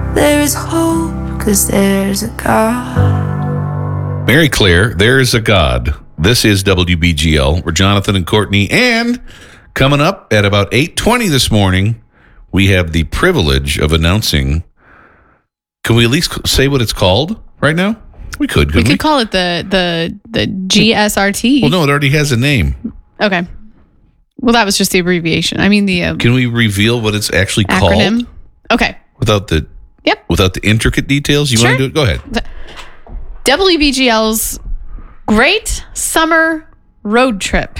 there is hope, 'cause there's a God. Mary Claire, there is a God. This is WBGL. We're Jonathan and Courtney. And coming up at about 8:20 this morning, we have the privilege of announcing. Can we at least say what it's called right now? We could call it the GSRT. Well, no, it already has a name. Okay. Well, that was just the abbreviation. I mean the Can we reveal what it's actually acronym? called? Okay. Without the intricate details? You Sure. want to do it? Go ahead. WBGL's Great Summer Road Trip.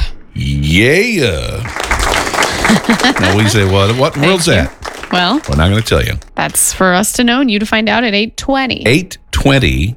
Yeah. Now we say, what world's that? Well, We're not going to tell you. that's for us to know and you to find out at 8:20. 8:20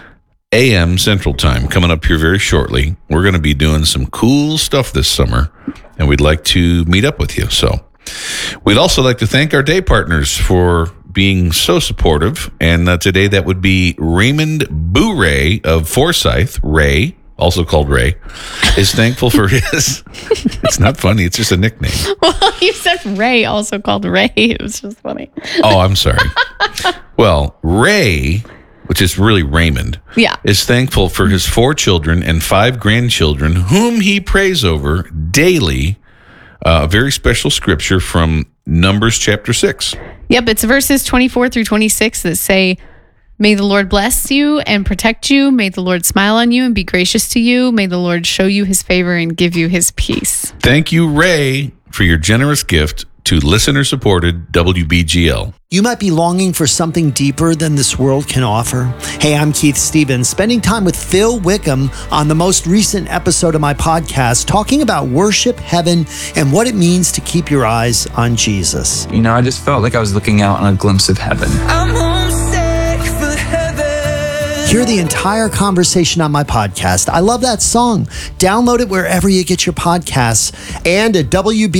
a.m. Central Time, coming up here very shortly. We're going to be doing some cool stuff this summer, and we'd like to meet up with you. So we'd also like to thank our day partners for being so supportive. And today that would be Raymond Boo-Ray of Forsyth. Ray, also called Ray, is thankful for his... It's not funny. It's just a nickname. Well, you said Ray, also called Ray. It was just funny. Oh, I'm sorry. Well, Ray, which is really Raymond, is thankful for his 4 children and 5 grandchildren, whom he prays over daily. A very special scripture from Numbers chapter 6. Yep, it's verses 24 through 26 that say, "May the Lord bless you and protect you. May the Lord smile on you and be gracious to you. May the Lord show you his favor and give you his peace." Thank you, Ray, for your generous gift to listener-supported WBGL. You might be longing for something deeper than this world can offer. Hey, I'm Keith Stevens, spending time with Phil Wickham on the most recent episode of my podcast, talking about worship, heaven, and what it means to keep your eyes on Jesus. You know, I just felt like I was looking out on a glimpse of heaven. I'm homesick for heaven. Hear the entire conversation on my podcast. I love that song. Download it wherever you get your podcasts and at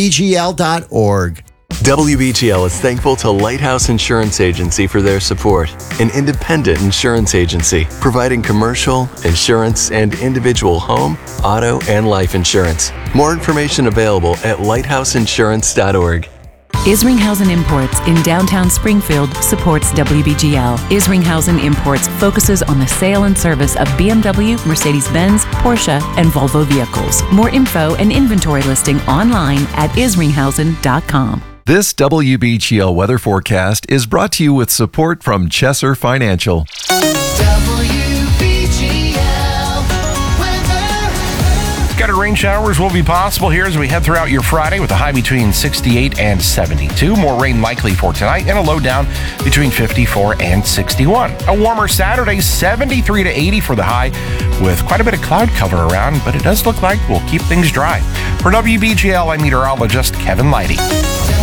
WBGL.org. WBGL is thankful to Lighthouse Insurance Agency for their support, an independent insurance agency providing commercial, insurance, and individual home, auto, and life insurance. More information available at lighthouseinsurance.org. Isringhausen Imports in downtown Springfield supports WBGL. Isringhausen Imports focuses on the sale and service of BMW, Mercedes-Benz, Porsche, and Volvo vehicles. More info and inventory listing online at isringhausen.com. This WBGL weather forecast is brought to you with support from Chesser Financial. Scattered rain showers will be possible here as we head throughout your Friday with a high between 68 and 72. More rain likely for tonight and a low down between 54 and 61. A warmer Saturday, 73 to 80 for the high with quite a bit of cloud cover around, but it does look like we'll keep things dry. For WBGL, I'm meteorologist Kevin Leidy.